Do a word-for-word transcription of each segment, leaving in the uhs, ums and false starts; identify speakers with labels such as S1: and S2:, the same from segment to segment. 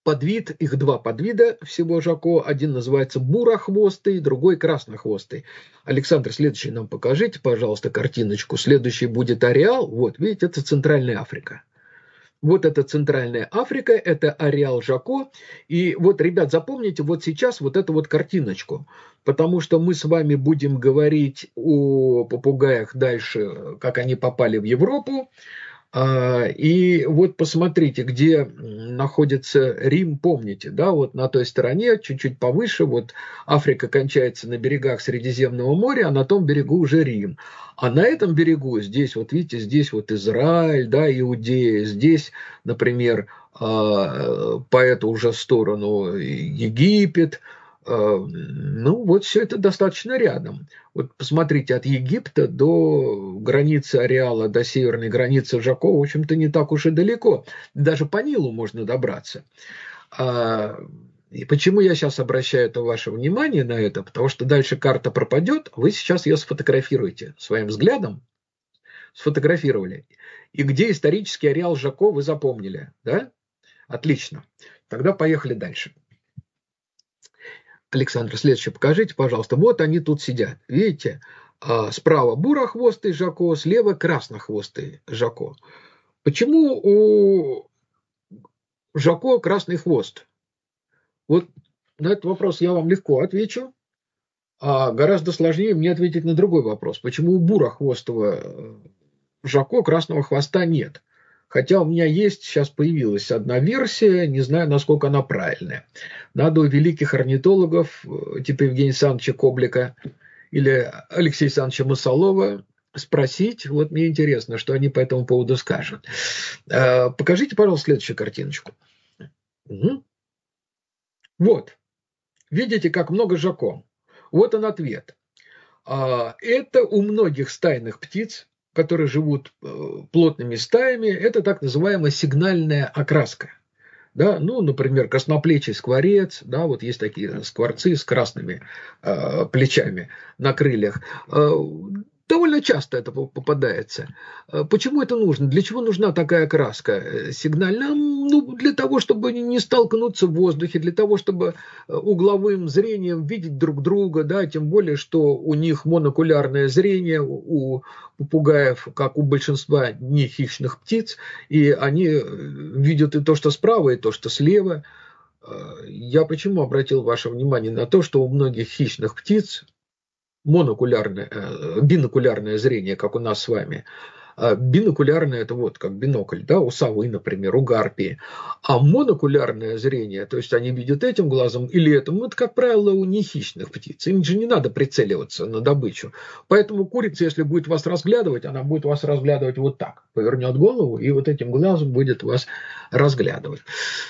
S1: подвид, их два подвида всего жако. Один называется бурохвостый, другой краснохвостый. Александр, следующий нам покажите, пожалуйста, картиночку. Следующий будет ареал. Вот, видите, это Центральная Африка. Вот это Центральная Африка, это ареал жако. И вот, ребят, запомните вот сейчас вот эту вот картиночку, потому что мы с вами будем говорить о попугаях дальше, как они попали в Европу. И вот посмотрите, где находится Рим, помните, да, вот на той стороне, чуть-чуть повыше, вот Африка кончается на берегах Средиземного моря, а на том берегу уже Рим. А на этом берегу, здесь, вот видите, здесь вот Израиль, да, Иудея, здесь, например, по эту уже сторону Египет. Ну, вот все это достаточно рядом. Вот посмотрите, от Египта до границы ареала, до северной границы жако, в общем-то, не так уж и далеко. Даже по Нилу можно добраться. И почему я сейчас обращаю это ваше внимание на это? Потому что дальше карта пропадет, вы сейчас ее сфотографируете своим взглядом, сфотографировали. И где исторический ареал жако вы запомнили, да? Отлично. Тогда поехали дальше. Александр, следующее покажите, пожалуйста. Вот они тут сидят. Видите? Справа бурохвостый жако, слева краснохвостый жако. Почему у жако красный хвост? Вот на этот вопрос я вам легко отвечу. А гораздо сложнее мне ответить на другой вопрос. Почему у бурохвостого жако красного хвоста нет? Хотя у меня есть, сейчас появилась одна версия, не знаю, насколько она правильная. Надо у великих орнитологов, типа Евгения Александровича Коблика или Алексея Александровича Масолова, спросить. Вот мне интересно, что они по этому поводу скажут. Покажите, пожалуйста, следующую картиночку. Угу. Вот. Видите, как много жако? Вот он ответ. Это у многих стайных птиц, которые живут плотными стаями, это так называемая сигнальная окраска. Да? Ну, например, красноплечий скворец, да, вот есть такие скворцы с красными э, плечами на крыльях. Э, довольно часто это попадается. Почему это нужно? Для чего нужна такая окраска сигнальная? Ну, для того, чтобы не столкнуться в воздухе, для того, чтобы угловым зрением видеть друг друга, да, тем более, что у них монокулярное зрение, у попугаев, как у большинства нехищных птиц, и они видят и то, что справа, и то, что слева. Я почему обратил ваше внимание на то, что у многих хищных птиц монокулярное, бинокулярное зрение, как у нас с вами. Бинокулярное – это вот как бинокль, да, у совы, например, у гарпии. А монокулярное зрение, то есть они видят этим глазом или этим, это, как правило, у нехищных птиц. Им же не надо прицеливаться на добычу. Поэтому курица, если будет вас разглядывать, она будет вас разглядывать вот так. Повернет голову и вот этим глазом будет вас разглядывать.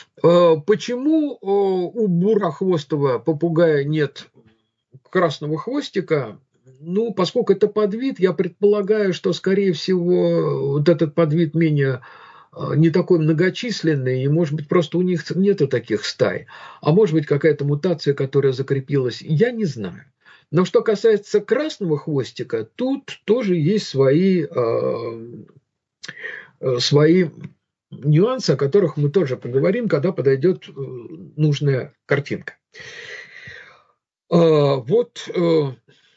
S1: Почему у бурохвостого попугая нет красного хвостика? Ну, поскольку это подвид, я предполагаю, что, скорее всего, вот этот подвид менее не такой многочисленный, и, может быть, просто у них нету таких стай. А может быть, какая-то мутация, которая закрепилась, я не знаю. Но что касается красного хвостика, тут тоже есть свои, э, свои нюансы, о которых мы тоже поговорим, когда подойдет нужная картинка. Э, вот... Э,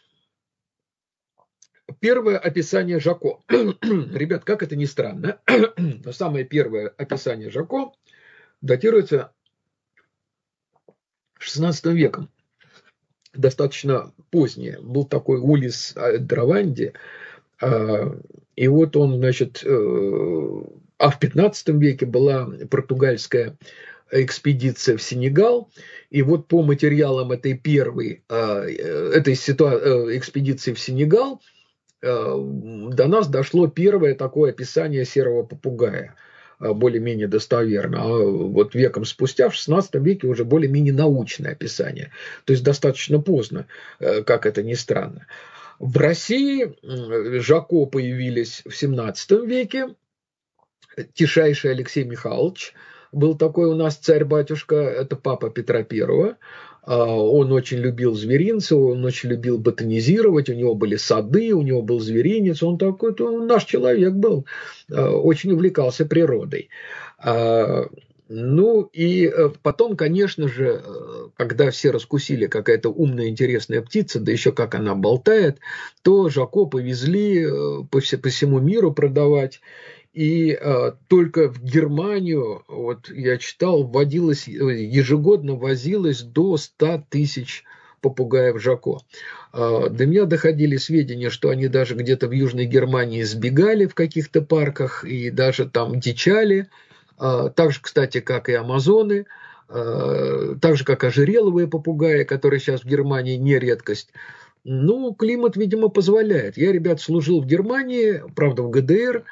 S1: Первое описание жако. Ребят, как это ни странно, но самое первое описание жако датируется шестнадцатым веком. Достаточно позднее. Был такой Улис Драванди, и вот он, значит, а в пятнадцатом веке была португальская экспедиция в Сенегал, и вот по материалам этой первой, этой ситуа- экспедиции в Сенегал до нас дошло первое такое описание серого попугая, более-менее достоверно. А вот веком спустя, в шестнадцатом веке, уже более-менее научное описание. То есть достаточно поздно, как это ни странно. В России жако появились в семнадцатом веке. Тишайший Алексей Михайлович был такой у нас царь-батюшка, это папа Петра Первого. Он очень любил зверинца, он очень любил ботанизировать, у него были сады, у него был зверинец, он такой, он наш человек был, очень увлекался природой. Ну и потом, конечно же, когда все раскусили, какая-то умная, интересная птица, да еще как она болтает, то Жако повезли по, все, по всему миру продавать. И э, только в Германию, вот я читал, вводилось, ежегодно возилось до ста тысяч попугаев Жако. Э, до меня доходили сведения, что они даже где-то в Южной Германии сбегали в каких-то парках и даже там дичали. Э, так же, кстати, как и амазоны, э, так же, как ожереловые попугаи, которые сейчас в Германии не редкость. Ну, климат, видимо, позволяет. Я, ребят, служил в Германии, правда, в ГДР,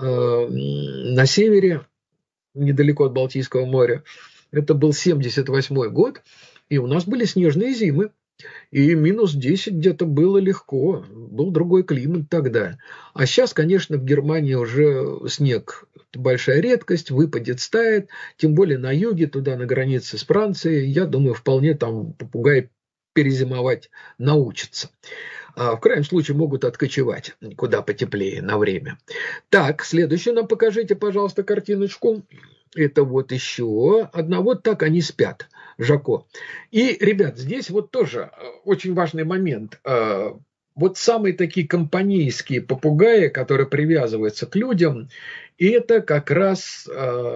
S1: на севере, недалеко от Балтийского моря. Это был семьдесят восьмой год, и у нас были снежные зимы. И минус десять где-то было легко. Был другой климат тогда. А сейчас, конечно, в Германии уже снег – большая редкость, выпадет, стает. Тем более на юге, туда на границе с Францией. Я думаю, вполне там попугай перезимовать научится. В крайнем случае могут откочевать куда потеплее на время. Так, следующую нам покажите, пожалуйста, картиночку. Это вот еще одна. Вот так они спят, Жако. И, ребят, здесь вот тоже очень важный момент. Вот самые такие компанейские попугаи, которые привязываются к людям, это как раз,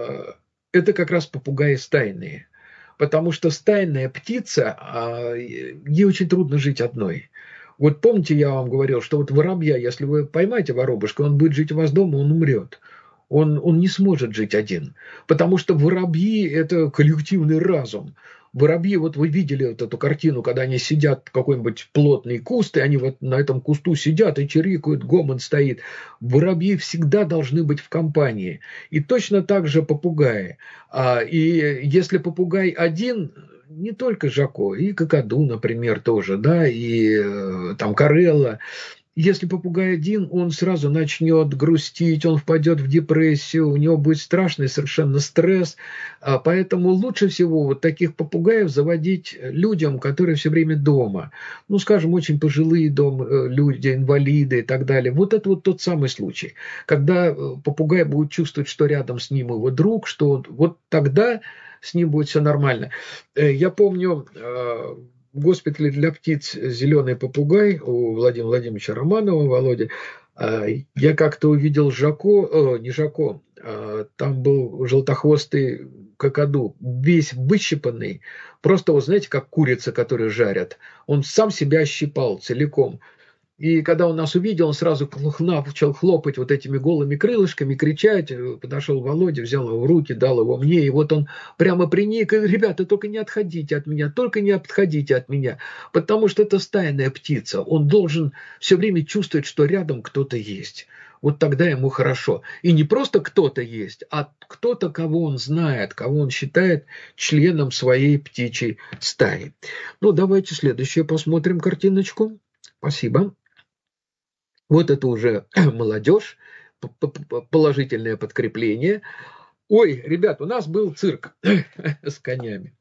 S1: это как раз попугаи стайные. Потому что стайная птица, ей очень трудно жить одной. Вот помните, я вам говорил, что вот воробья, если вы поймаете воробушка, он будет жить у вас дома, он умрет. Он, он не сможет жить один. Потому что воробьи – это коллективный разум. Воробьи, вот вы видели вот эту картину, когда они сидят в какой-нибудь плотный куст, и они вот на этом кусту сидят и чирикают, гомон стоит. Воробьи всегда должны быть в компании. И точно так же попугаи. И если попугай один, не только Жако, и какаду, например, тоже, да, и там Корелла. Если попугай один, он сразу начнет грустить, он впадет в депрессию, у него будет страшный совершенно стресс. Поэтому лучше всего вот таких попугаев заводить людям, которые все время дома. Ну, скажем, очень пожилые дом, люди, инвалиды и так далее. Вот это вот тот самый случай, когда попугай будет чувствовать, что рядом с ним его друг, что вот тогда с ним будет все нормально. Я помню, в госпитале для птиц «Зеленый попугай» у Владимира Владимировича Романова, Володи, я как-то увидел Жако, не Жако, там был желтохвостый какаду, весь выщипанный, просто, вот знаете, как курица, которую жарят. Он сам себя щипал целиком. И когда он нас увидел, он сразу начал хлопать вот этими голыми крылышками, кричать. Подошел Володя, взял его в руки, дал его мне. И вот он прямо приник. И, ребята, только не отходите от меня, только не отходите от меня. Потому что это стайная птица. Он должен все время чувствовать, что рядом кто-то есть. Вот тогда ему хорошо. И не просто кто-то есть, а кто-то, кого он знает, кого он считает членом своей птичьей стаи. Ну, давайте следующую посмотрим картиночку. Спасибо. Вот это уже молодежь, положительное подкрепление. Ой, ребят, у нас был цирк с конями.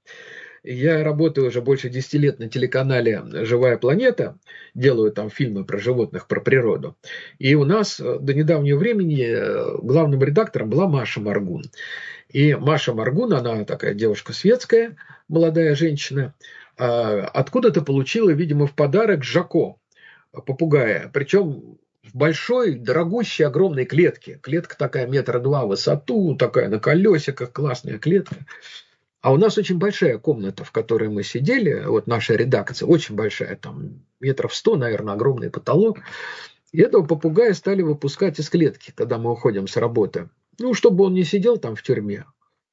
S1: Я работаю уже больше десяти лет на телеканале «Живая планета», делаю там фильмы про животных, про природу. И у нас до недавнего времени главным редактором была Маша Маргун. И Маша Маргун, она такая девушка светская, молодая женщина, откуда-то получила, видимо, в подарок Жако, попугая, причем в большой, дорогущей, огромной клетке. Клетка такая метра два в высоту, такая на колесиках, классная клетка. А у нас очень большая комната, в которой мы сидели, вот наша редакция, очень большая, там метров сто, наверное, огромный потолок. И этого попугая стали выпускать из клетки, когда мы уходим с работы. Ну, чтобы он не сидел там в тюрьме.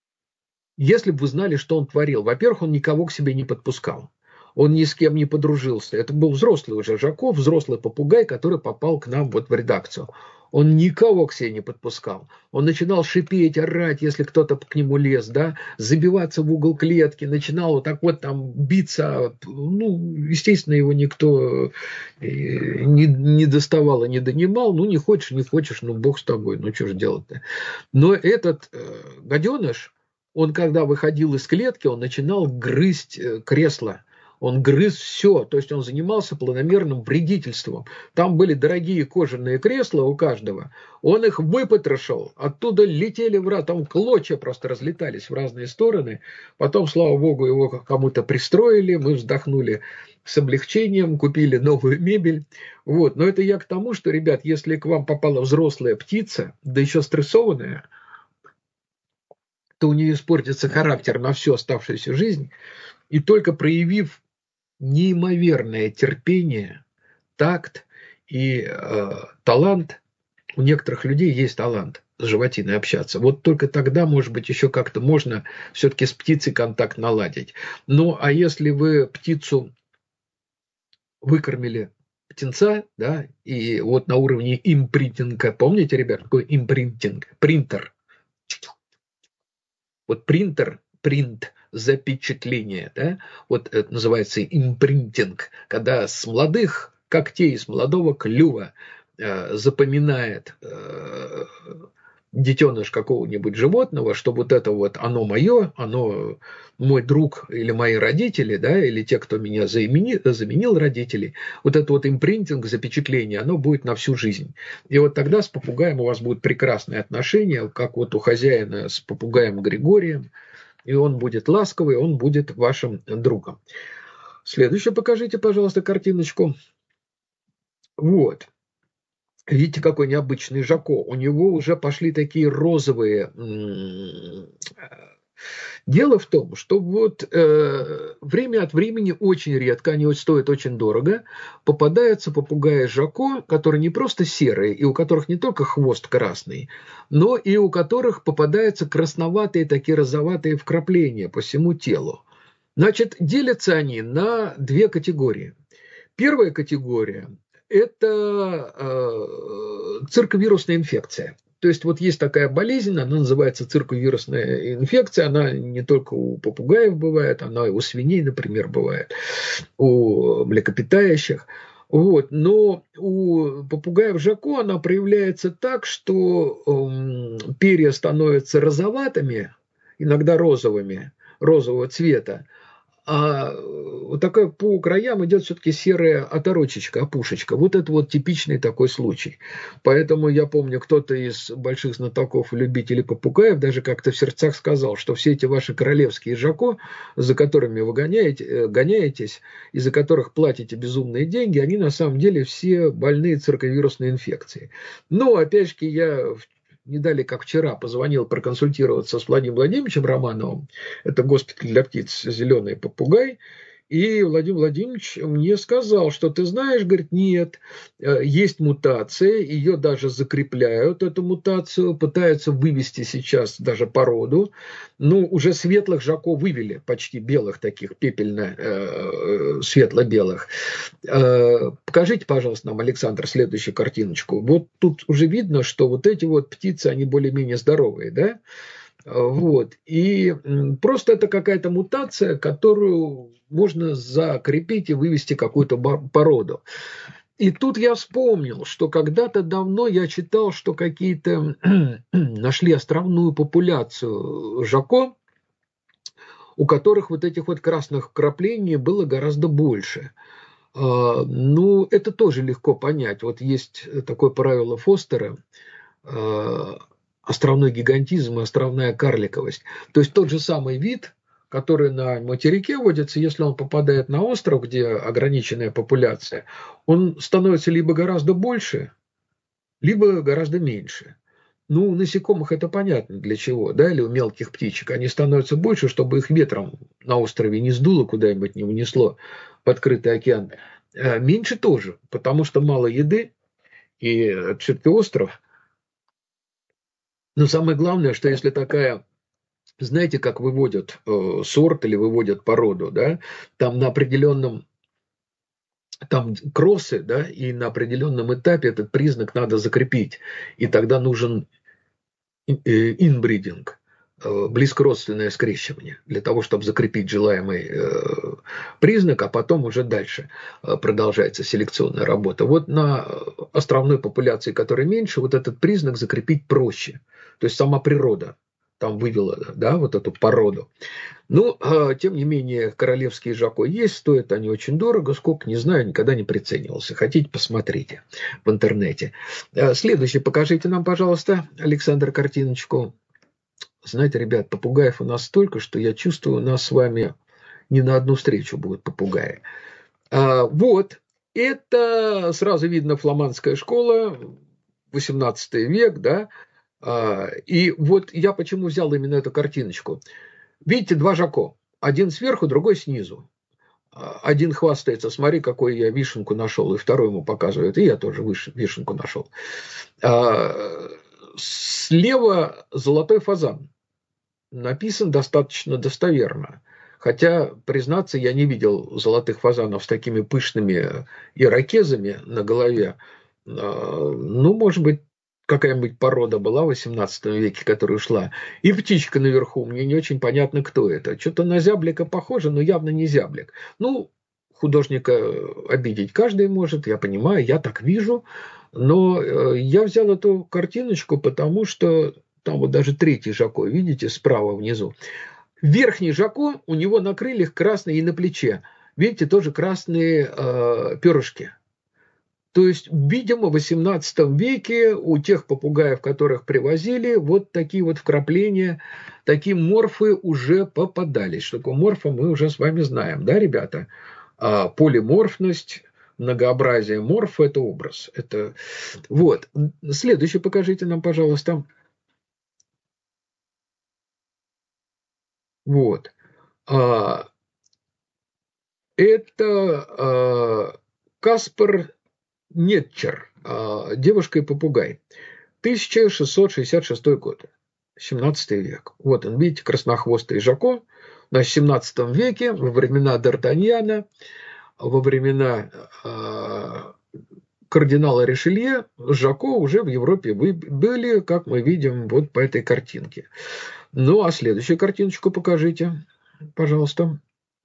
S1: Если бы вы знали, что он творил. Во-первых, он никого к себе не подпускал. Он ни с кем не подружился. Это был взрослый уже Жако, взрослый попугай, который попал к нам вот в редакцию. Он никого к себе не подпускал. Он начинал шипеть, орать, если кто-то к нему лез, да, забиваться в угол клетки, начинал вот так вот там биться. Ну, естественно, его никто не, не доставал и не донимал. Ну, не хочешь, не хочешь, ну, бог с тобой, ну, что же делать-то. Но этот э, гаденыш, он когда выходил из клетки, он начинал грызть кресло. Он грыз все, то есть он занимался планомерным вредительством. Там были дорогие кожаные кресла у каждого, он их выпотрошил, оттуда летели в раз, там клочья просто разлетались в разные стороны. Потом, слава богу, его кому-то пристроили, мы вздохнули с облегчением, купили новую мебель. Вот. Но это я к тому, что, ребят, если к вам попала взрослая птица, да еще стрессованная, то у нее испортится характер на всю оставшуюся жизнь. И только проявив неимоверное терпение, такт и э, талант, у некоторых людей есть талант с животиной общаться. Вот только тогда, может быть, еще как-то можно все-таки с птицей контакт наладить. Ну, а если вы птицу выкормили, птенца, да, и вот на уровне импринтинга, помните, ребят, такой импринтинг, принтер. Вот принтер, принт, запечатление, да, вот это называется импринтинг, когда с молодых когтей, с молодого клюва э, запоминает э, детеныш какого-нибудь животного, что вот это вот оно мое, оно мой друг или мои родители, да, или те, кто меня заменил, заменил родителей, вот это вот импринтинг, запечатление, оно будет на всю жизнь. И вот тогда с попугаем у вас будут прекрасные отношения, как вот у хозяина с попугаем Григорием, и он будет ласковый, он будет вашим другом. Следующее покажите, пожалуйста, картиночку. Вот. Видите, какой необычный Жако. У него уже пошли такие розовые. Дело в том, что вот э, время от времени очень редко, они стоят очень дорого, попадаются попугаи Жако, которые не просто серые, и у которых не только хвост красный, но и у которых попадаются красноватые, такие розоватые вкрапления по всему телу. Значит, делятся они на две категории. Первая категория – это э, цирковирусная инфекция. То есть вот есть такая болезнь, она называется цирковирусная инфекция, она не только у попугаев бывает, она и у свиней, например, бывает, у млекопитающих. Вот. Но у попугаев Жако она проявляется так, что э, перья становятся розоватыми, иногда розовыми, розового цвета, а вот такая по краям идет все-таки серая оторочечка, опушечка. Вот это вот типичный такой случай. Поэтому я помню, кто-то из больших знатоков и любителей попугаев даже как-то в сердцах сказал, что все эти ваши королевские Жако, за которыми вы гоняете, гоняетесь, и за которых платите безумные деньги, они на самом деле все больные цирковирусной инфекцией. Но, опять же, я не далее, как вчера, позвонил проконсультироваться с Владимиром Владимировичем Романовым, это госпиталь для птиц «Зеленый попугай», и Владимир Владимирович мне сказал, что ты знаешь, говорит, нет, есть мутация, ее даже закрепляют, эту мутацию, пытаются вывести сейчас даже породу, ну, уже светлых Жако вывели, почти белых таких, пепельно-светло-белых. Покажите, пожалуйста, нам, Александр, следующую картиночку. Вот тут уже видно, что вот эти вот птицы, они более-менее здоровые, да? Вот. И просто это какая-то мутация, которую можно закрепить и вывести какую-то породу. И тут я вспомнил, что когда-то давно я читал, что какие-то нашли островную популяцию Жако, у которых вот этих вот красных вкраплений было гораздо больше. Ну, это тоже легко понять. Вот есть такое правило Фостера – островной гигантизм и островная карликовость. То есть тот же самый вид, который на материке водится, если он попадает на остров, где ограниченная популяция, он становится либо гораздо больше, либо гораздо меньше. Ну, у насекомых это понятно для чего, да, или у мелких птичек. Они становятся больше, чтобы их ветром на острове не сдуло куда-нибудь, не унесло в открытый океан. А меньше тоже, потому что мало еды, и все-таки остров. Но самое главное, что если такая, знаете, как выводят э, сорт или выводят породу, да, там на определенном, там кроссы, да, и на определенном этапе этот признак надо закрепить, и тогда нужен э, инбридинг, э, близкородственное скрещивание, для того, чтобы закрепить желаемый э, признак, а потом уже дальше э, продолжается селекционная работа. Вот на островной популяции, которая меньше, вот этот признак закрепить проще. То есть сама природа там вывела, да, вот эту породу. Ну, тем не менее, королевские жако есть, стоят они очень дорого, сколько, не знаю, никогда не приценивался. Хотите, посмотрите в интернете. Следующий, покажите нам, пожалуйста, Александр, картиночку. Знаете, ребят, попугаев у нас столько, что я чувствую, у нас с вами не на одну встречу будут попугаи. Вот, это сразу видно фламандская школа, восемнадцатый век, да. И вот я почему взял именно эту картиночку. Видите, два жако. Один сверху, другой снизу. Один хвастается, смотри, какую я вишенку нашел, и второй ему показывает, и я тоже вишенку нашел. Слева золотой фазан. Написан достаточно достоверно. Хотя, признаться, я не видел золотых фазанов с такими пышными ирокезами на голове. Ну, может быть, какая-нибудь порода была в восемнадцатом веке, которая ушла. И птичка наверху, мне не очень понятно, кто это. Что-то на зяблика похоже, но явно не зяблик. Ну, художника обидеть каждый может, я понимаю, я так вижу. Но я взял эту картиночку, потому что там вот даже третий жако, видите, справа внизу. Верхний жако, у него на крыльях красные и на плече. Видите, тоже красные э, перышки. То есть, видимо, в восемнадцатом веке у тех попугаев, которых привозили, вот такие вот вкрапления, такие морфы уже попадались. Что такое морфа, мы уже с вами знаем, да, ребята? А полиморфность, многообразие морфа – это образ. Это... Вот. Следующий покажите нам, пожалуйста. Вот. А, это Каспар Нетчер, девушка и попугай. тысяча шестьсот шестьдесят шестой год, семнадцатый век. Вот он, видите, краснохвостый жако. На семнадцатом веке, во времена Д'Артаньяна, во времена э, кардинала Ришелье, жако уже в Европе были, как мы видим вот по этой картинке. Ну, а следующую картиночку покажите, пожалуйста.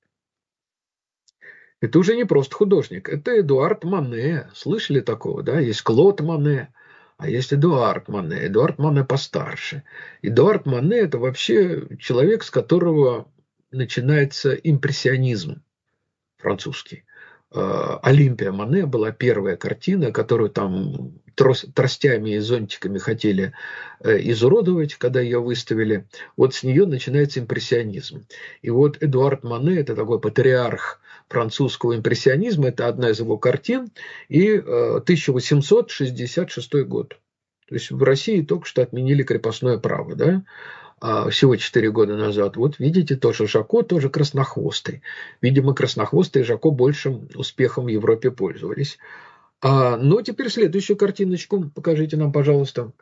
S1: Это уже не просто художник, это Эдуард Мане. Слышали такого, да? Есть Клод Мане, а есть Эдуард Мане. Эдуард Мане постарше. Эдуард Мане – это вообще человек, с которого начинается импрессионизм французский. «Олимпия» Мане была первая картина, которую там тростями и зонтиками хотели изуродовать, когда ее выставили. Вот с нее начинается импрессионизм. И вот Эдуард Мане – это такой патриарх французского импрессионизма, это одна из его картин, и тысяча восемьсот шестьдесят шестой год. То есть в России только что отменили крепостное право, да? Всего четыре года назад. Вот видите, тоже жако, тоже краснохвостый. Видимо, краснохвостые жако большим успехом в Европе пользовались. А, ну, теперь следующую картиночку покажите нам, пожалуйста.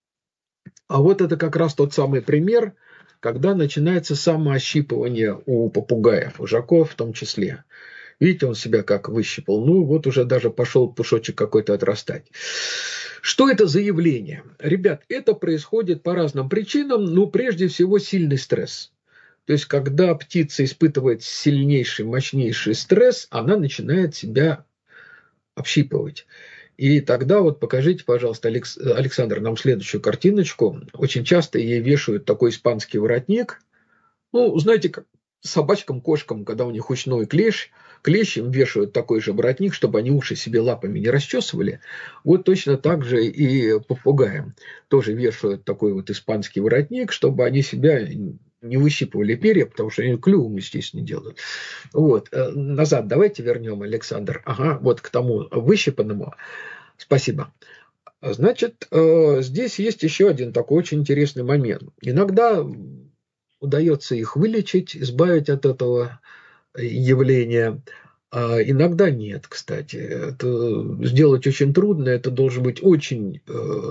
S1: А вот это как раз тот самый пример, когда начинается самоощипывание у попугаев, у жаков в том числе. Видите, он себя как выщипал. Ну, вот уже даже пошел пушочек какой-то отрастать. Что это за явление? Ребят, это происходит по разным причинам. Ну, прежде всего, сильный стресс. То есть, когда птица испытывает сильнейший, мощнейший стресс, она начинает себя общипывать. И тогда вот покажите, пожалуйста, Александр, нам следующую картиночку. Очень часто ей вешают такой испанский воротник. Ну, знаете, как собачкам, кошкам, когда у них ушной клещ, клещ им вешают такой же воротник, чтобы они уши себе лапами не расчесывали. Вот точно так же и попугаям тоже вешают такой вот испанский воротник, чтобы они себя не выщипывали перья, потому что они клювом, естественно, делают. Вот. Назад давайте вернем, Александр. Ага, вот к тому выщипанному. Спасибо. Значит, здесь есть еще один такой очень интересный момент. Иногда удается их вылечить, избавить от этого явления. А иногда нет, кстати. Это сделать очень трудно. Это должен быть очень,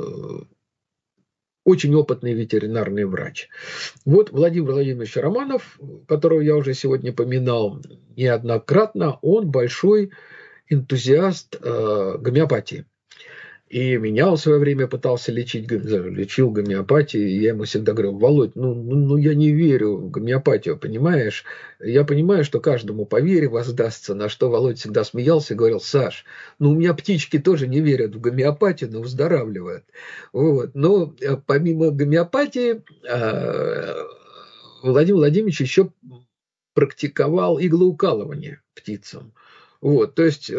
S1: очень опытный ветеринарный врач. Вот Владимир Владимирович Романов, которого я уже сегодня поминал неоднократно, он большой энтузиаст гомеопатии. И меня он в свое время пытался лечить, лечил гомеопатией, и я ему всегда говорил: Володь, ну, ну, ну я не верю в гомеопатию, понимаешь? Я понимаю, что каждому по вере воздастся, на что Володь всегда смеялся и говорил: Саш, ну у меня птички тоже не верят в гомеопатию, но выздоравливают. Вот. Но помимо гомеопатии Владимир Владимирович еще практиковал иглоукалывание птицам. Вот, то есть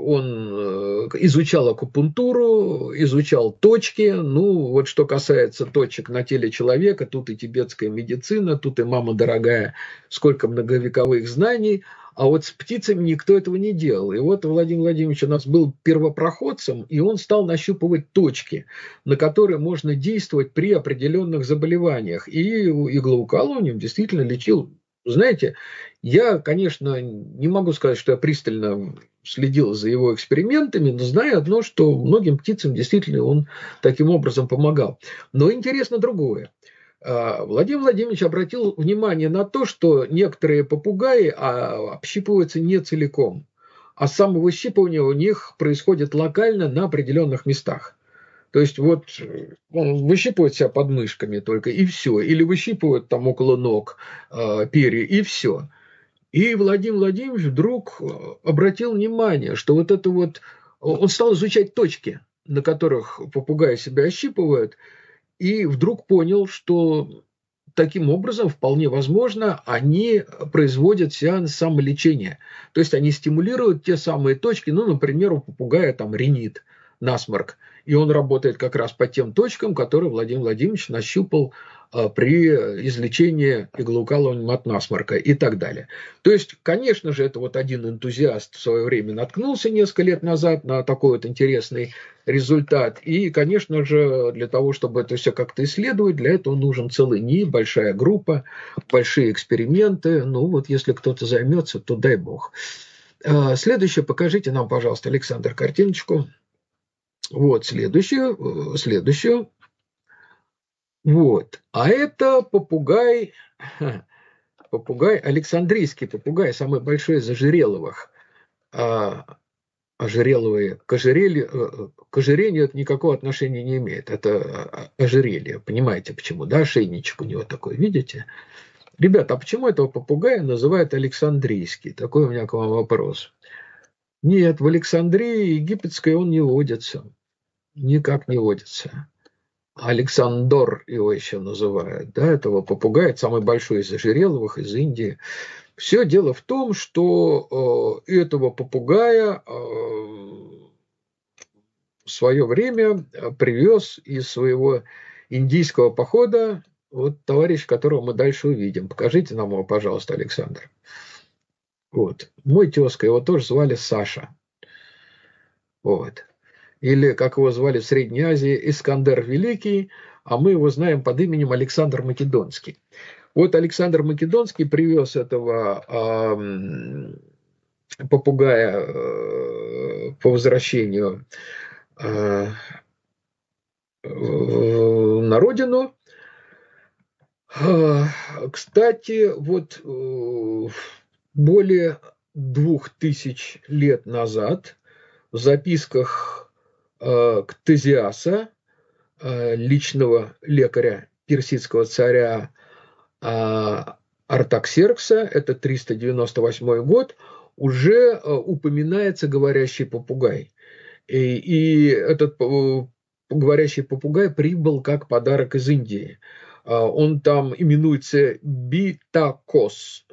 S1: он изучал акупунктуру, изучал точки. Ну, вот что касается точек на теле человека, тут и тибетская медицина, тут и мама дорогая, сколько многовековых знаний. А вот с птицами никто этого не делал. И вот Владимир Владимирович у нас был первопроходцем, и он стал нащупывать точки, на которые можно действовать при определенных заболеваниях. И иглоукалыванием действительно лечил. Знаете, я, конечно, не могу сказать, что я пристально следил за его экспериментами, но знаю одно, что многим птицам действительно он таким образом помогал. Но интересно другое. Владимир Владимирович обратил внимание на то, что некоторые попугаи общипываются не целиком, а самовыщипывание у них происходит локально на определенных местах. То есть вот он выщипывает себя под мышками только, и все. Или выщипывает там около ног э, перья, и все. И Владимир Владимирович вдруг обратил внимание, что вот это вот... Он стал изучать точки, на которых попугаи себя ощипывают, и вдруг понял, что таким образом, вполне возможно, они производят сеанс самолечения. То есть они стимулируют те самые точки, ну, например, у попугая там ринит, насморк, и он работает как раз по тем точкам, которые Владимир Владимирович нащупал при излечении иглоукалыванием от насморка и так далее. То есть, конечно же, это вот один энтузиаст в свое время наткнулся несколько лет назад на такой вот интересный результат. И, конечно же, для того, чтобы это все как-то исследовать, для этого нужен целый НИИ, большая группа, большие эксперименты. Ну вот, если кто-то займется, то дай бог. Следующее, покажите нам, пожалуйста, Александр, картиночку. Вот, следующую, следующую. Вот, а это попугай, попугай, Александрийский попугай, самый большой из ожереловых. А, ожереловые, к, ожерелью, к ожирению это никакого отношения не имеет. Это ожерелье, понимаете почему, да? Шейничек у него такой, видите? Ребята, а почему этого попугая называют Александрийский? Такой у меня к вам вопрос. Нет, в Александрии египетской он не водится. Никак не водится. Александр его еще называют, да, этого попугая, самый большой из ожереловых, из Индии. Все дело в том, что э, этого попугая э, в свое время привез из своего индийского похода вот товарищ, которого мы дальше увидим. Покажите нам его, пожалуйста, Александр. Вот. Мой тезка, его тоже звали Саша. Вот. Или, как его звали в Средней Азии, Искандер Великий, а мы его знаем под именем Александр Македонский. Вот Александр Македонский привез этого э, попугая э, по возвращению э, на родину. Э, кстати, вот э, более двух тысяч лет назад в записках Ктезиаса, личного лекаря персидского царя Артаксеркса, это триста девяносто восьмой год, уже упоминается говорящий попугай. И, и этот говорящий попугай прибыл как подарок из Индии. Он там именуется Битакос.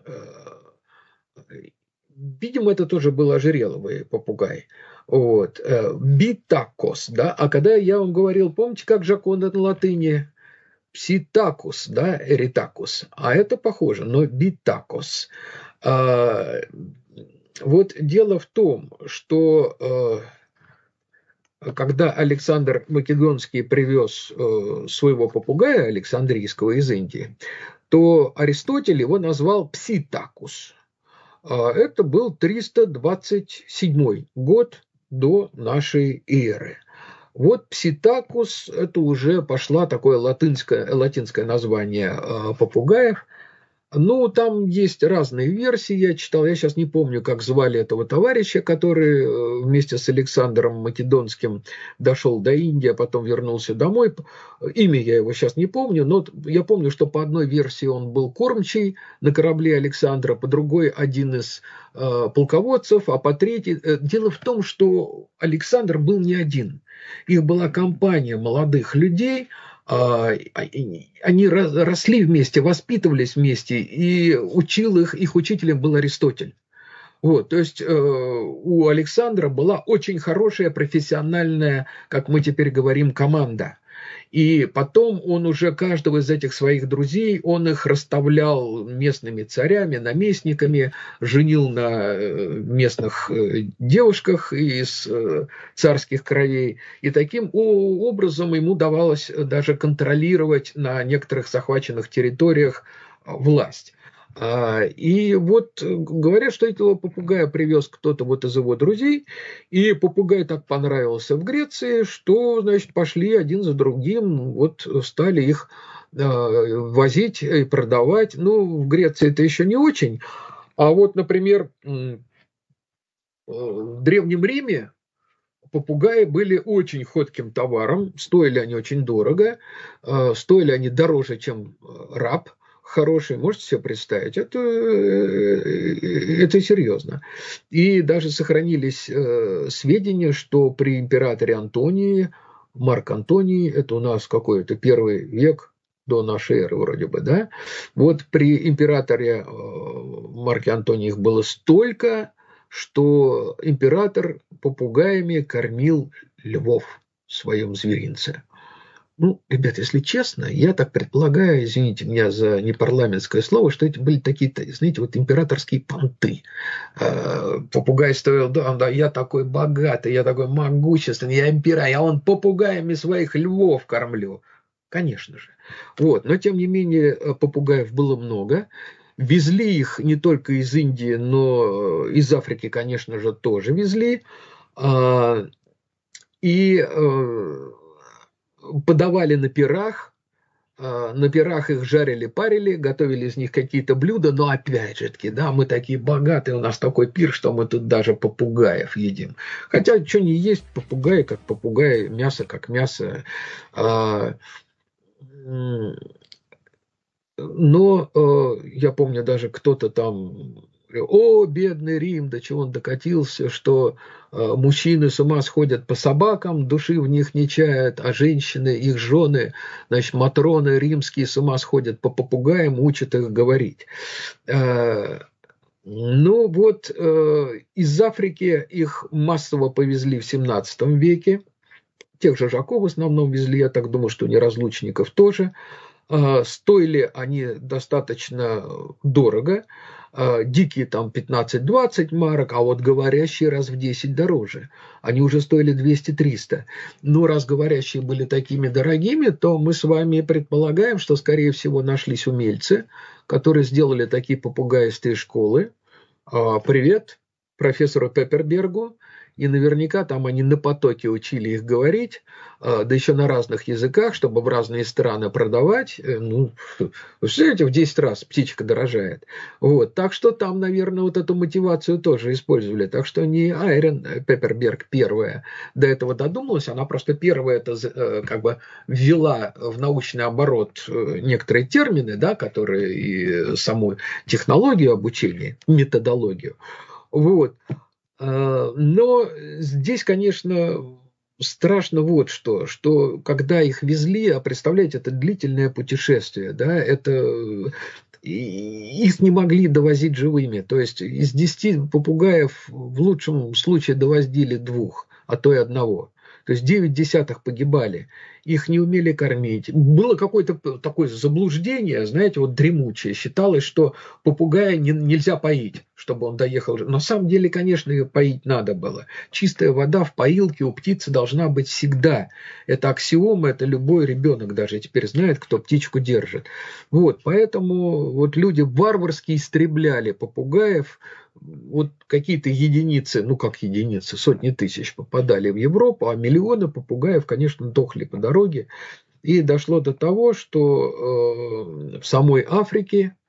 S1: Видимо, это тоже был ожереловый попугай. Вот. Битакос, да. А когда я вам говорил, помните, как Джаконда на латыни? Пситакус, да, эритакус. А это похоже, но битакос. А, вот дело в том, что а, когда Александр Македонский привез а, своего попугая Александрийского из Индии, то Аристотель его назвал пситакус. А, это был триста двадцать седьмой год до нашей эры. Вот пситакус, это уже пошла такое латинское, латинское название э, попугаев. Ну, там есть разные версии, я читал, я сейчас не помню, как звали этого товарища, который вместе с Александром Македонским дошел до Индии, а потом вернулся домой. Имя я его сейчас не помню, но я помню, что по одной версии он был кормчий на корабле Александра, по другой один из э, полководцев, а по третьей... Дело в том, что Александр был не один. Их была компания молодых людей, они росли вместе, воспитывались вместе, и учил их, их учителем был Аристотель. Вот, то есть э, у Александра была очень хорошая профессиональная, как мы теперь говорим, команда. И потом он уже каждого из этих своих друзей, он их расставлял местными царями, наместниками, женил на местных девушках из царских кровей. И таким образом ему давалось даже контролировать на некоторых захваченных территориях власть. И вот говорят, что этого попугая привез кто-то вот из его друзей, и попугай так понравился в Греции, что, значит, пошли один за другим, вот стали их возить и продавать. Ну, в Греции это еще не очень, а вот, например, в Древнем Риме попугаи были очень ходким товаром, стоили они очень дорого, стоили они дороже, чем раб хороший, можете себе представить, это, это серьезно. И даже сохранились э, сведения, что при императоре Антонии, Марк Антоний, это у нас какой-то первый век до нашей эры вроде бы, да, вот при императоре э, Марке Антонии их было столько, что император попугаями кормил львов в своем зверинце. Ну, ребят, если честно, я так предполагаю, извините меня за непарламентское слово, что эти были такие, знаете, вот императорские понты. Попугай стоил, да, да, я такой богатый, я такой могущественный, я император, я вон попугаями своих львов кормлю. Конечно же. Вот, но тем не менее попугаев было много. Везли их не только из Индии, но из Африки, конечно же, тоже везли. И подавали на пирах, на пирах их жарили, парили, готовили из них какие-то блюда, но опять же таки, да, мы такие богатые, у нас такой пир, что мы тут даже попугаев едим. Хотя, что не есть, попугаи как попугаи, мясо как мясо. Но я помню, даже кто-то там... О, бедный Рим, до чего он докатился, что э, мужчины с ума сходят по собакам, души в них не чают, а женщины, их жены, значит, матроны римские с ума сходят по попугаям, учат их говорить. Э, ну вот, э, из Африки их массово повезли в семнадцатом веке, тех же жаков в основном везли, я так думаю, что неразлучников тоже. Э, стоили они достаточно дорого. Дикие там пятнадцать-двадцать марок, а вот говорящие раз в десять дороже. Они уже стоили двести-триста. Но раз говорящие были такими дорогими, то мы с вами предполагаем, что, скорее всего, нашлись умельцы, которые сделали такие попугаистые школы. Привет профессору Пеппербергу. И наверняка там они на потоке учили их говорить, да еще на разных языках, чтобы в разные страны продавать. Ну, вы представляете, в десять раз птичка дорожает. Вот. Так что там, наверное, вот эту мотивацию тоже использовали. Так что не Айрен Пепперберг первая до этого додумалась, она просто первая это как бы ввела в научный оборот некоторые термины, да, которые и саму технологию обучения, методологию. Вот. Но здесь, конечно, страшно вот что, что когда их везли, а представляете, это длительное путешествие, да, это их не могли довозить живыми, то есть из десяти попугаев в лучшем случае довозили двух, а то и одного. То есть девять десятых погибали, их не умели кормить. Было какое-то такое заблуждение, знаете, вот дремучее. Считалось, что попугая не, нельзя поить, чтобы он доехал. Но на самом деле, конечно, ее поить надо было. Чистая вода в поилке у птицы должна быть всегда. Это аксиома, это любой ребенок даже теперь знает, кто птичку держит. Вот, поэтому вот люди варварски истребляли попугаев. Вот какие-то единицы, ну как единицы, сотни тысяч попадали в Европу, а миллионы попугаев, конечно, дохли по дороге. И дошло до того, что э, в самой Африке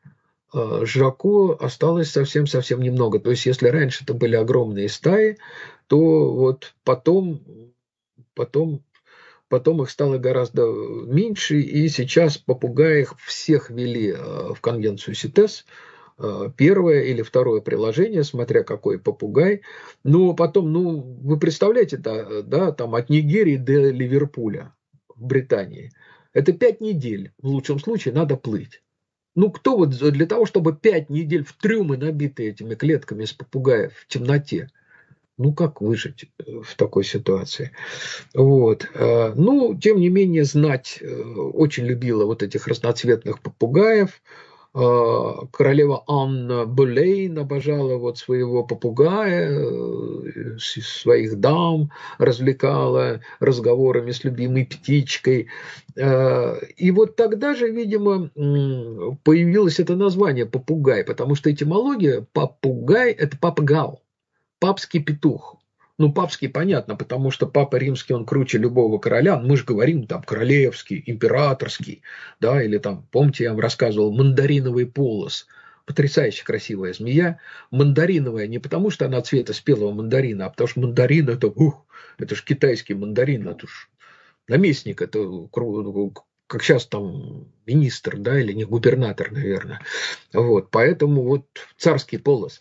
S1: Жако осталось совсем-совсем немного. То есть, если раньше это были огромные стаи, то вот потом, потом, потом их стало гораздо меньше, и сейчас попугаев всех ввели в конвенцию ситес, первое или второе приложение, смотря какой попугай. Но потом, ну, вы представляете, да, да, там от Нигерии до Ливерпуля в Британии. Это пять недель, в лучшем случае, надо плыть. Ну, кто вот для того, чтобы пять недель в трюмы, набитые этими клетками из попугаев в темноте, ну, как выжить в такой ситуации? Вот. Ну, тем не менее, знать очень любила вот этих разноцветных попугаев. Королева Анна Болейн обожала вот своего попугая, своих дам развлекала разговорами с любимой птичкой. И вот тогда же, видимо, появилось это название попугай, потому что этимология попугай – это папгал, папский петух. Ну, папский понятно, потому что папа римский, он круче любого короля. Мы же говорим там королевский, императорский, да, или там, помните, я вам рассказывал, мандариновый полос. Потрясающе красивая змея. Мандариновая не потому, что она цвета спелого мандарина, а потому что мандарин это, ух, это же китайский мандарин, это ж наместник, это как сейчас там министр, да, или не губернатор, наверное. Вот, поэтому вот царский полос.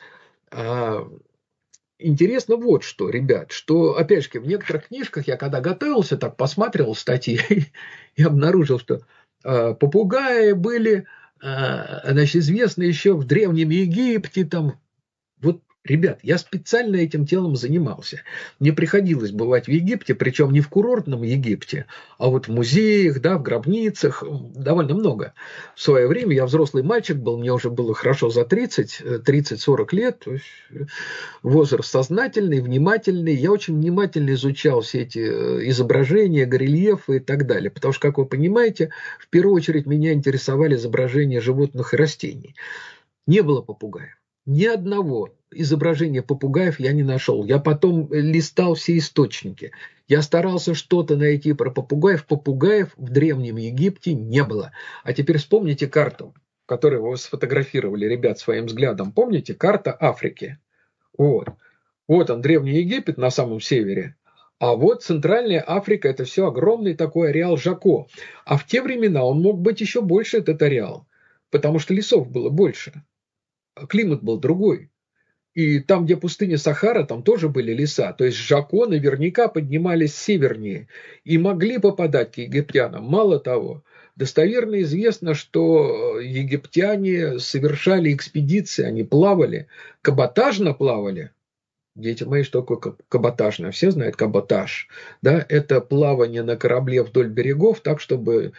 S1: Интересно вот что, ребят, что, опять же, в некоторых книжках я когда готовился, так посмотрел статьи и обнаружил, что э, попугаи были, э, значит, известны еще в Древнем Египте, там, вот, ребят, я специально этим делом занимался. Мне приходилось бывать в Египте, причем не в курортном Египте, а вот в музеях, да, в гробницах, довольно много. В свое время я взрослый мальчик был, мне уже было хорошо за тридцать, тридцать-сорок лет, то есть возраст сознательный, внимательный. Я очень внимательно изучал все эти изображения, горельефы и так далее, потому что, как вы понимаете, в первую очередь меня интересовали изображения животных и растений. Не было попугаев. Ни одного изображения попугаев я не нашел. Я потом листал все источники. Я старался что-то найти про попугаев. Попугаев в Древнем Египте не было. А теперь вспомните карту, которую вы сфотографировали, ребят, своим взглядом. Помните? Карта Африки. Вот. Вот он, Древний Египет на самом севере. А вот Центральная Африка – это все огромный такой ареал Жако. А в те времена он мог быть еще больше, этот ареал. Потому что лесов было больше. Климат был другой. И там, где пустыня Сахара, там тоже были леса. То есть Жако наверняка поднимались севернее и могли попадать к египтянам. Мало того, достоверно известно, что египтяне совершали экспедиции, они плавали, каботажно плавали. Дети мои, что такое каботажно? Все знают каботаж. Да? Это плавание на корабле вдоль берегов так, чтобы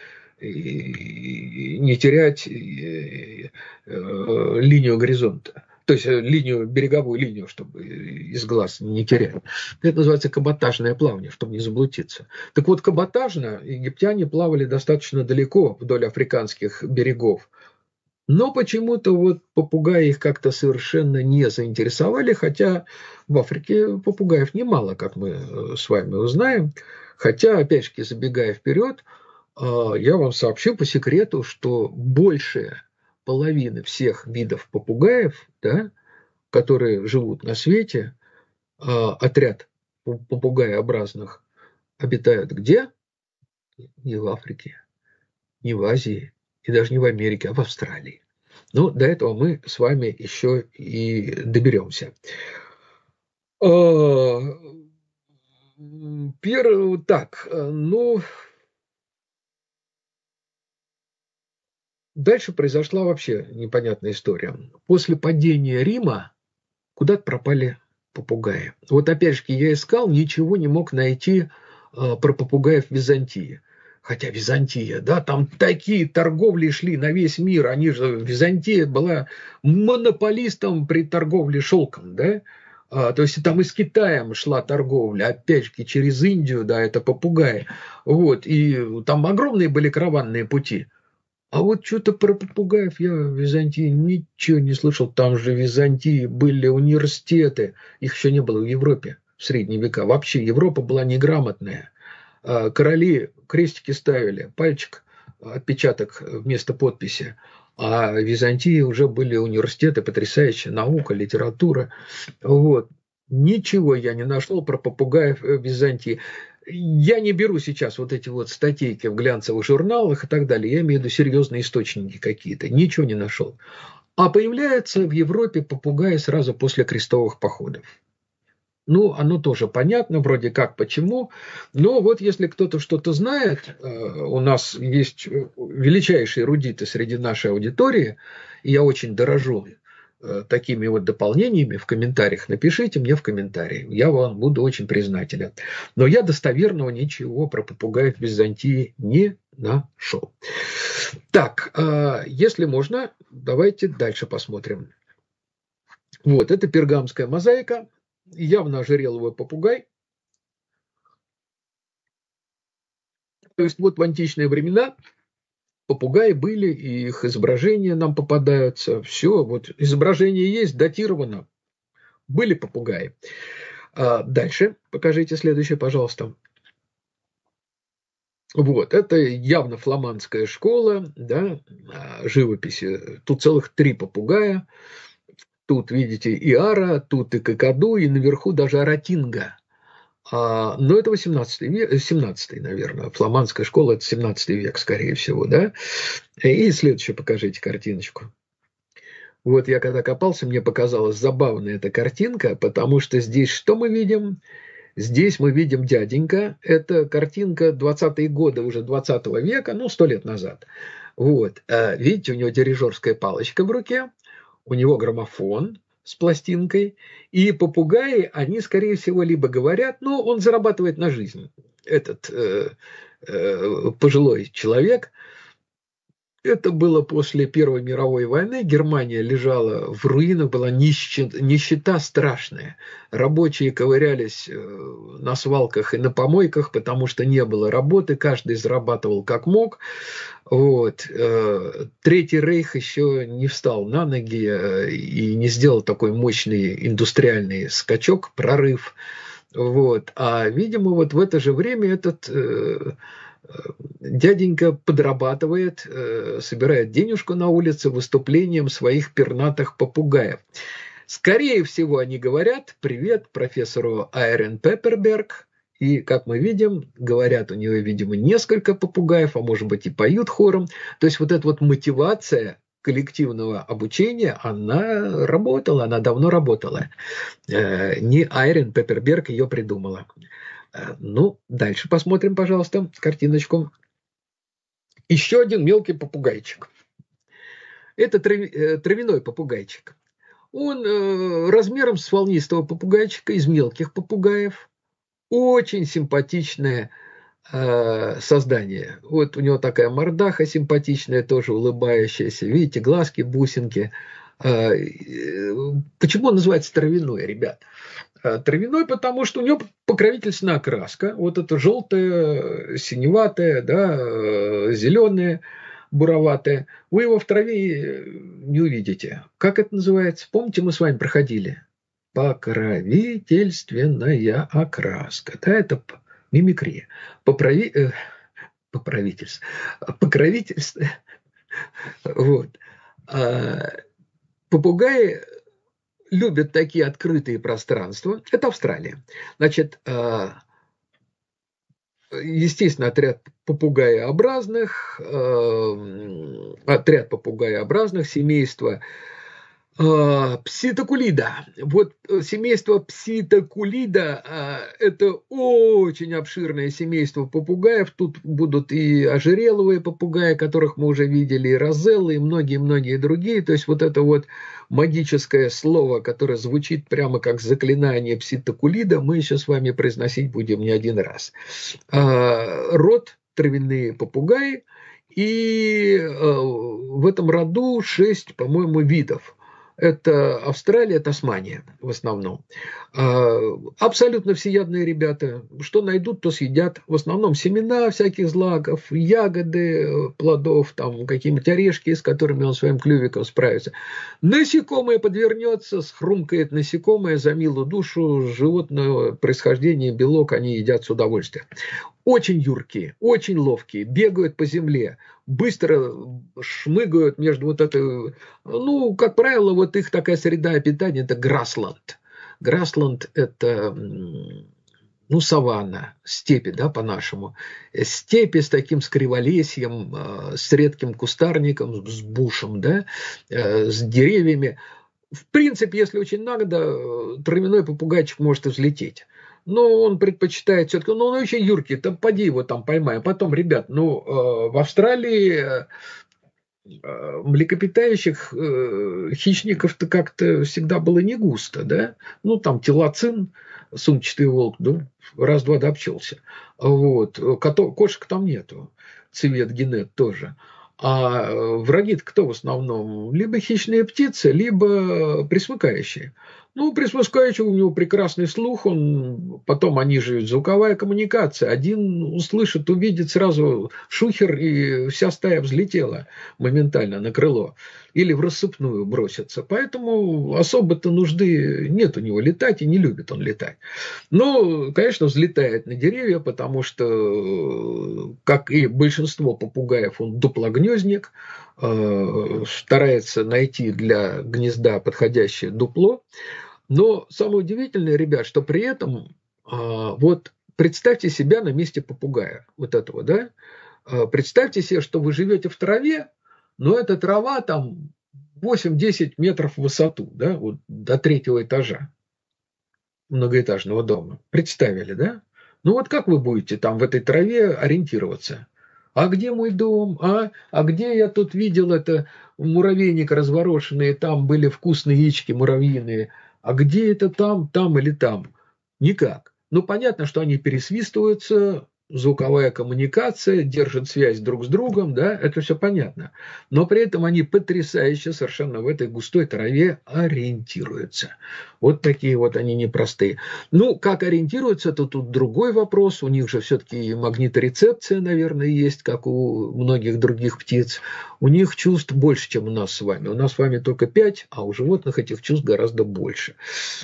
S1: не терять линию горизонта. То есть линию, береговую линию, чтобы из глаз не терять. Это называется каботажное плавание, чтобы не заблудиться. Так вот, каботажно египтяне плавали достаточно далеко вдоль африканских берегов. Но почему-то вот попугаи их как-то совершенно не заинтересовали, хотя в Африке попугаев немало, как мы с вами узнаем. Хотя, опять же, забегая вперед, я вам сообщу по секрету, что больше половины всех видов попугаев, да, которые живут на свете, отряд попугаеобразных, обитают где? Не в Африке, не в Азии и даже не в Америке, а в Австралии. Ну, до этого мы с вами еще и доберемся. Первый, так, ну... Дальше произошла вообще непонятная история. После падения Рима куда-то пропали попугаи. Вот опять же, я искал, ничего не мог найти про попугаев в Византии. Хотя Византия, да, там такие торговли шли на весь мир. Они же, Византия была монополистом при торговле шелком, да. А, то есть там и с Китаем шла торговля, опять же, через Индию, да, это попугаи. Вот, и там огромные были караванные пути. А вот что-то про попугаев я в Византии ничего не слышал. Там же в Византии были университеты. Их еще не было в Европе в средние века. Вообще Европа была неграмотная. Короли крестики ставили, пальчик, отпечаток вместо подписи. А в Византии уже были университеты, потрясающая наука, литература. Вот. Ничего я не нашел про попугаев в Византии. Я не беру сейчас вот эти вот статейки в глянцевых журналах и так далее. Я имею в виду серьезные источники какие-то. Ничего не нашел. А появляются в Европе попугаи сразу после крестовых походов. Ну, оно тоже понятно, вроде как, почему. Но вот если кто-то что-то знает, у нас есть величайшие эрудиты среди нашей аудитории, и я очень дорожу такими вот дополнениями в комментариях, напишите мне в комментарии, я вам буду очень признателен. Но я достоверного ничего про попугаев в Византии не нашел. Так, если можно, давайте дальше посмотрим. Вот, это пергамская мозаика, явно ожереловый попугай. То есть вот в античные времена попугаи были, и их изображения нам попадаются. Все, вот изображение есть, датировано. Были попугаи. А дальше покажите следующее, пожалуйста. Вот, это явно фламандская школа, да, живописи. Тут целых три попугая. Тут, видите, и ара, тут и какаду, и наверху даже аратинга. А, но это восемнадцатый век, семнадцатый, наверное. Фламандская школа – это семнадцатый век, скорее всего, да. И следующую покажите картиночку. Вот я когда копался, мне показалась забавная эта картинка, потому что здесь что мы видим? Здесь мы видим дяденька. Это картинка двадцатые годы уже двадцатого века, ну, сто лет назад. Вот. Видите, у него дирижерская палочка в руке, у него граммофон с пластинкой, и попугаи, они, скорее всего, либо говорят, ну, он зарабатывает на жизнь, этот э, э, пожилой человек. Это было после Первой мировой войны. Германия лежала в руинах, была нищета, нищета страшная. Рабочие ковырялись на свалках и на помойках, потому что не было работы, каждый зарабатывал как мог. Вот. Третий рейх еще не встал на ноги и не сделал такой мощный индустриальный скачок, прорыв. Вот. А, видимо, вот в это же время этот дяденька подрабатывает, собирает денежку на улице выступлением своих пернатых попугаев. Скорее всего, они говорят «Привет профессору Айрен Пепперберг». И, как мы видим, говорят у него, видимо, несколько попугаев, а может быть и поют хором. То есть вот эта вот мотивация коллективного обучения, она работала, она давно работала. Не Айрен Пепперберг ее придумала. Ну, дальше посмотрим, пожалуйста, картиночку. Еще один мелкий попугайчик. Это травяной попугайчик. Он размером с волнистого попугайчика, из мелких попугаев. Очень симпатичное создание. Вот у него такая мордаха симпатичная, тоже улыбающаяся. Видите, глазки, бусинки. Почему он называется травяной, ребят? Травяной, потому что у него покровительственная окраска. Вот это желтая, синеватая, да, зеленая, буроватая. Вы его в траве не увидите. Как это называется? Помните, мы с вами проходили? Покровительственная окраска. Да, это мимикрия. Поправи... э, поправительство. Покровительство. Вот. А, попугаи любят такие открытые пространства. Это Австралия. Значит, естественно, отряд попугаеобразных, отряд попугаеобразных, семейство Пситокулида. Вот семейство Пситокулида – это очень обширное семейство попугаев. Тут будут и ожереловые попугаи, которых мы уже видели, и розеллы, и многие-многие другие. То есть вот это вот магическое слово, которое звучит прямо как заклинание Пситокулида, мы еще с вами произносить будем не один раз. Род травяные попугаи, и в этом роду шесть, по-моему, видов. Это Австралия, Тасмания в основном. Абсолютно всеядные ребята. Что найдут, то съедят. В основном семена всяких злаков, ягоды плодов, там какие-нибудь орешки, с которыми он своим клювиком справится. Насекомое подвернется, схрумкает насекомое за милую душу, животное происхождение, белок они едят с удовольствием. очень юркие, очень ловкие, бегают по земле, быстро шмыгают между вот этой, ну, как правило, вот их такая среда обитания – это грасланд. Грасланд – это, ну, саванна, степи, да, по-нашему. Степи с таким скриволесьем, с редким кустарником, с бушем, да, с деревьями. В принципе, если очень надо, травяной попугайчик может и взлететь. Но он предпочитает все-таки, ну, он очень юркий, там поди его там поймай. А потом, ребят, ну, э, в Австралии э, млекопитающих э, хищников-то как-то всегда было не густо, да? Ну, там телоцин, сумчатый волк, ну, раз-два да обчелся. Вот. Кото, кошек там нету, цвет генет тоже. А враги-то кто в основном? Либо хищные птицы, либо пресмыкающие. Ну, пресмыкающий, у него прекрасный слух, он, потом они же звуковая коммуникация. Один услышит, увидит сразу шухер, и вся стая взлетела моментально на крыло. Или в рассыпную бросится. Поэтому особо-то нужды нет у него летать, и не любит он летать. Но, конечно, взлетает на деревья, потому что, как и большинство попугаев, он дуплогнездник, старается найти для гнезда подходящее дупло. Но самое удивительное, ребят, что при этом, вот представьте себя на месте попугая, вот этого, да, представьте себе, что вы живете в траве, но эта трава там восемь-десять метров в высоту, да, вот до третьего этажа многоэтажного дома. Представили, да? Ну вот как вы будете там в этой траве ориентироваться? А где мой дом? А, а где я тут видел это муравейник разворошенный, там были вкусные яички муравьиные. А где это там, там или там? Никак. Ну понятно, что они пересвистываются, звуковая коммуникация, держат связь друг с другом, да, это все понятно. Но при этом они потрясающе совершенно в этой густой траве ориентируются. Вот такие вот они непростые. Ну, как ориентируются, это тут другой вопрос. У них же все-таки магниторецепция, наверное, есть, как у многих других птиц. У них чувств больше, чем у нас с вами. У нас с вами только пять, а у животных этих чувств гораздо больше.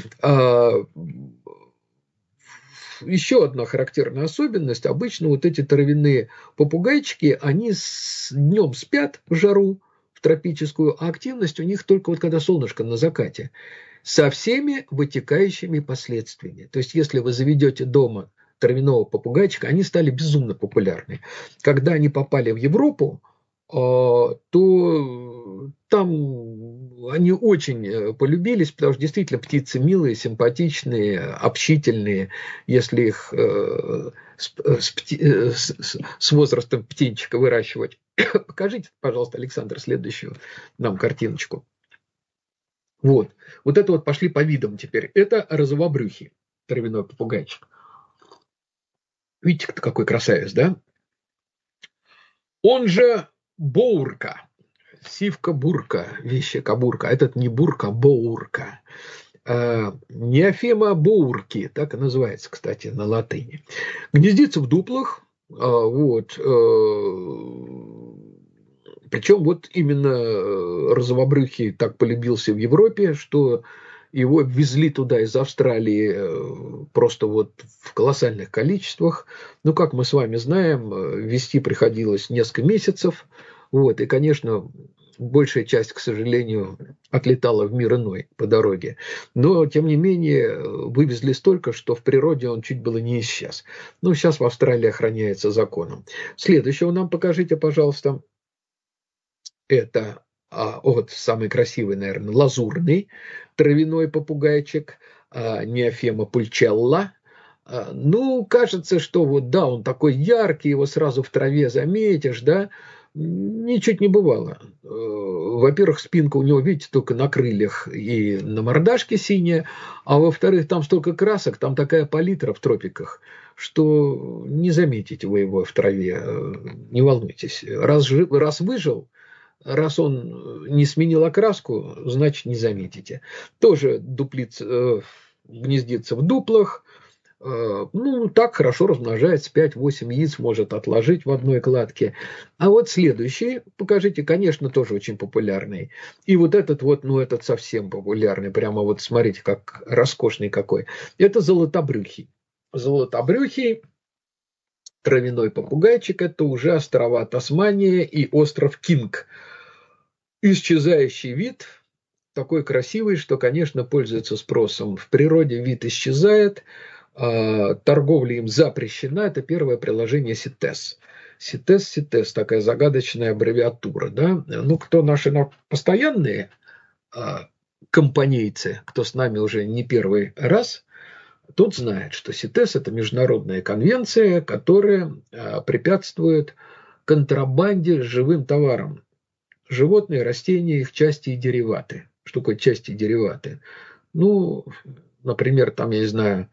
S1: Еще одна характерная особенность. Обычно вот эти травяные попугайчики, они с, днем спят в жару, в тропическую, а активность у них только вот когда солнышко на закате. Со всеми вытекающими последствиями. То есть, если вы заведете дома травяного попугайчика, они стали безумно популярны. Когда они попали в Европу, то там они очень полюбились, потому что действительно птицы милые, симпатичные, общительные. Если их с, с, с возрастом птенчика выращивать. Покажите, пожалуйста, Александр, следующую нам картиночку. Вот. Вот это вот пошли по видам теперь. Это розовобрюхий травяной попугайчик. Видите, какой красавец, да? Он же боурка. Сивка-бурка, вещека-бурка. Этот не бурка, а боурка. Неофема боурки, так и называется, кстати, на латыни. Гнездится в дуплах. Вот. Причем вот именно розовобрюхий так полюбился в Европе, что его везли туда из Австралии просто вот в колоссальных количествах. Ну, как мы с вами знаем, везти приходилось несколько месяцев. Вот, и, конечно, большая часть, к сожалению, отлетала в мир иной по дороге. Но, тем не менее, вывезли столько, что в природе он чуть было не исчез. Ну, сейчас в Австралии охраняется законом. Следующего нам покажите, пожалуйста. Это а, вот самый красивый, наверное, лазурный травяной попугайчик, а, Неофема пульчелла. А, ну, кажется, что вот да, он такой яркий, его сразу в траве заметишь, да. Ничуть не бывало. Во-первых, спинка у него, видите, только на крыльях и на мордашке синяя, а во-вторых, там столько красок, там такая палитра в тропиках, что не заметите вы его в траве, не волнуйтесь. Раз, раз выжил, раз он не сменил окраску, значит, не заметите. Тоже дуплиц, э, гнездится в дуплах, ну, так хорошо размножается, пять-восемь яиц может отложить в одной кладке. А вот следующий, покажите, конечно, тоже очень популярный. И вот этот вот, ну, этот совсем популярный, прямо вот смотрите, как роскошный какой. Это золотобрюхий. Золотобрюхий травяной попугайчик – это уже острова Тасмания и остров Кинг. Исчезающий вид, такой красивый, что, конечно, пользуется спросом. В природе вид исчезает, торговля им запрещена. Это первое приложение ситес. ситес, ситес, такая загадочная аббревиатура. Да? Ну, кто наши постоянные компанейцы, кто с нами уже не первый раз, тот знает, что ситес – это международная конвенция, которая препятствует контрабанде с живым товаром. Животные, растения, их части и дериваты. Что такое части и дериваты? Ну, например, там, я не знаю,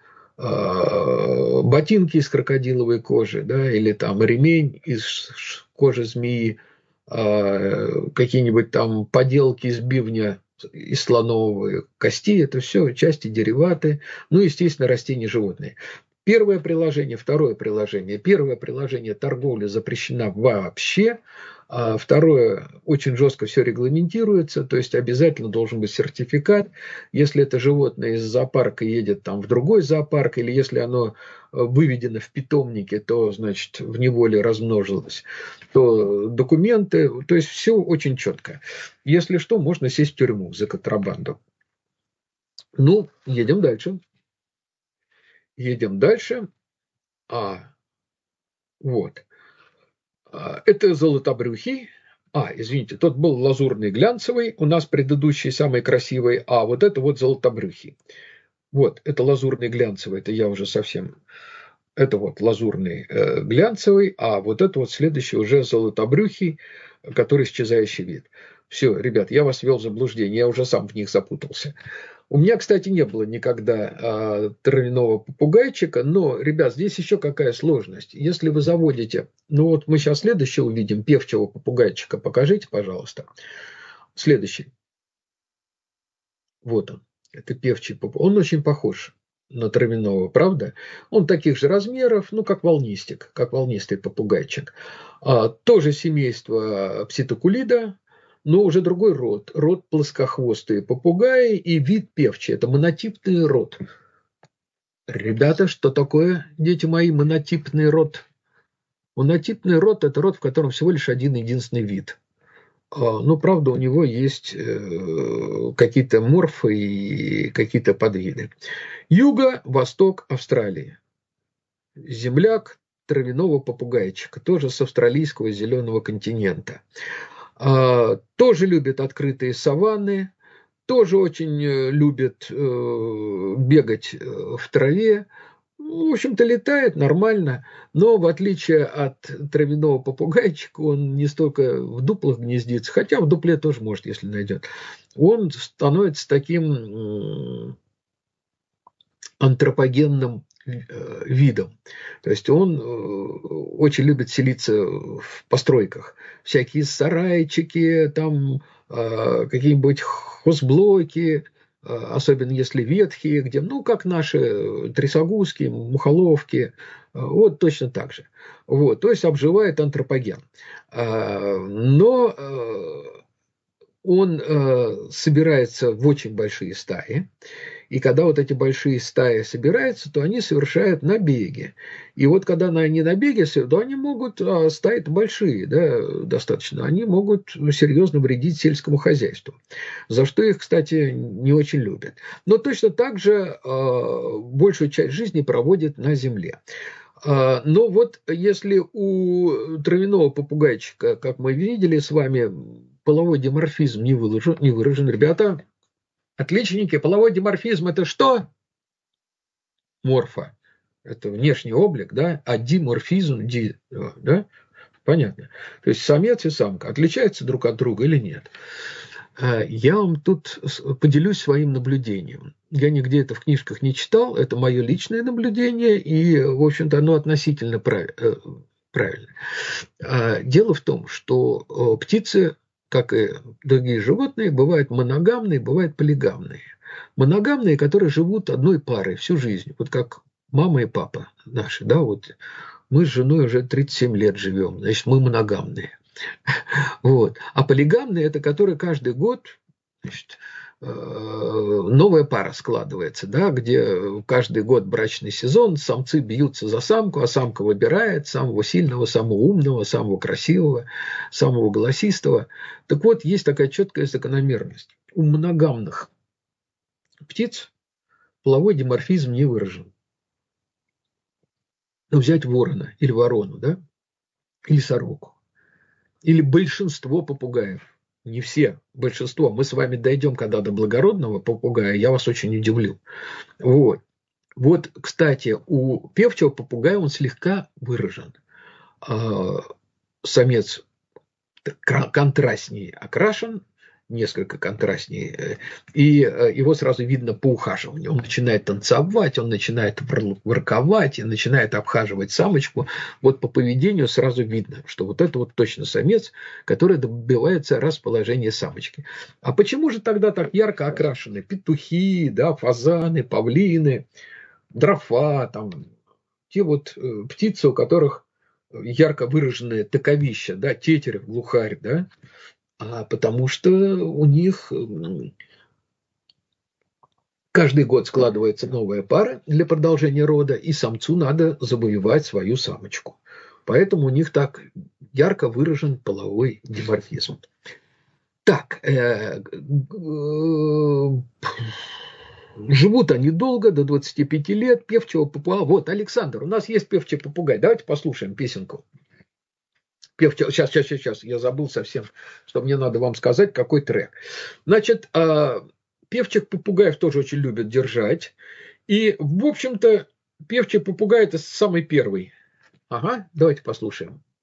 S1: ботинки из крокодиловой кожи, да, или там ремень из кожи змеи, какие-нибудь там поделки из бивня, из слоновой кости, это все части, дериваты, ну, естественно, растения, животные. Первое приложение, второе приложение. Первое приложение – торговля запрещена вообще. А второе, очень жестко все регламентируется, то есть обязательно должен быть сертификат. Если это животное из зоопарка едет там в другой зоопарк, или если оно выведено в питомнике, то, значит, в неволе размножилось, то документы, то есть все очень четко. Если что, можно сесть в тюрьму за контрабанду. Ну, едем дальше. Едем дальше. А, вот. Это золотобрюхий. А, извините, тот был лазурный глянцевый, у нас предыдущий самый красивый, а вот это вот золотобрюхий. Вот, это лазурный глянцевый, это я уже совсем... Это вот лазурный э, глянцевый, а вот это вот следующий уже золотобрюхий, который исчезающий вид. Все, ребят, я вас ввел в заблуждение, я уже сам в них запутался. У меня, кстати, не было никогда а, травяного попугайчика, но, ребят, здесь еще какая сложность. Если вы заводите, ну вот мы сейчас следующее увидим, певчего попугайчика, покажите, пожалуйста. Следующий. Вот он, это певчий попугай. Он очень похож на травяного, правда? Он таких же размеров, ну, как волнистик, как волнистый попугайчик. А, тоже семейство пситокулида, но уже другой род. Род плоскохвостые попугаи и вид певчий. Это монотипный род. Ребята, что такое, дети мои, монотипный род? Монотипный род – это род, в котором всего лишь один единственный вид. Но, правда, у него есть какие-то морфы и какие-то подвиды. Юго-восток Австралии. Земляк травяного попугайчика, тоже с австралийского зеленого континента. Тоже любит открытые саванны, тоже очень любит бегать в траве. В общем-то, летает нормально, но в отличие от травяного попугайчика, он не столько в дуплах гнездится, хотя в дупле тоже может, если найдет. Он становится таким антропогенным видом. То есть он очень любит селиться в постройках. Всякие сарайчики, там какие-нибудь хозблоки, особенно если ветхие, где, ну, как наши трясогузки, мухоловки, вот точно так же. Вот, то есть обживает антропоген. Но он собирается в очень большие стаи, и когда вот эти большие стаи собираются, то они совершают набеги. И вот когда они набеги, то они могут, а стаи-то большие, да, достаточно, они могут серьезно вредить сельскому хозяйству, за что их, кстати, не очень любят. Но точно так же э, большую часть жизни проводят на земле. Э, но вот если у травяного попугайчика, как мы видели с вами, половой диморфизм не выражен, не выражен, ребята, отличники, половой диморфизм – это что? Морфа. Это внешний облик, да, а диморфизм, ди, да, понятно. То есть самец и самка отличаются друг от друга или нет? Я вам тут поделюсь своим наблюдением. Я нигде это в книжках не читал, это мое личное наблюдение, и, в общем-то, оно относительно правильно. Дело в том, что птицы, как и другие животные, бывают моногамные, бывают полигамные. Моногамные, которые живут одной парой всю жизнь, вот как мама и папа наши, да, вот мы с женой уже тридцать семь лет живем, значит, мы моногамные. Вот. А полигамные – это которые каждый год, значит, новая пара складывается, да, где каждый год брачный сезон, самцы бьются за самку, а самка выбирает самого сильного, самого умного, самого красивого, самого голосистого. Так вот, есть такая четкая закономерность. У моногамных птиц половой диморфизм не выражен. Ну, взять ворона или ворону, да, или сороку, или большинство попугаев. Не все, большинство. Мы с вами дойдем когда до благородного попугая, я вас очень удивлю. Вот. Вот, кстати, у певчего попугая он слегка выражен. Самец контрастнее окрашен, несколько контрастнее, и его сразу видно по ухаживанию. Он начинает танцевать, он начинает ворковать, и начинает обхаживать самочку. Вот по поведению сразу видно, что вот это вот точно самец, который добивается расположения самочки. А почему же тогда так ярко окрашены петухи, да, фазаны, павлины, дрофа, там, те вот птицы, у которых ярко выраженное таковище, да, тетерев, глухарь, да, а потому что у них каждый год складывается новая пара для продолжения рода, и самцу надо завоевать свою самочку. Поэтому у них так ярко выражен половой диморфизм. Так, э, э, живут они долго, до двадцати пяти лет, певчего попугая. Вот, Александр, у нас есть певчий попугай. Давайте послушаем песенку. Певчего, сейчас, сейчас, сейчас, я забыл совсем, что мне надо вам сказать, какой трек. Значит, певчих попугаев тоже очень любят держать. И, в общем-то, певчий попугай – это самый первый. Ага, давайте послушаем.